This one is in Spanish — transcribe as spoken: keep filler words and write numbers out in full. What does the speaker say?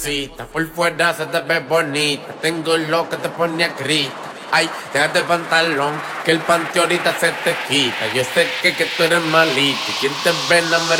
Cita, por fuera se te ve bonita. Tengo lo que te pone a grita. Ay, déjate el pantalón, que el panty ahorita se te quita. Yo sé que, que tú eres malita. Y quien te ve enamorado